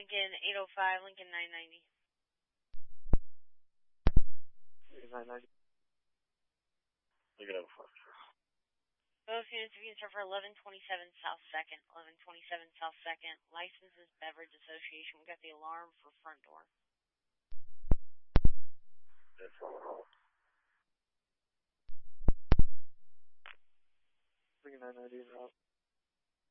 Lincoln 805, Lincoln 990. Lincoln 990. Lincoln 05. Both units, if you can start for 1127 South 2nd. 1127 South 2nd. Licenses Beverage Association. We got the alarm for front door. Yes. Lincoln 990 route.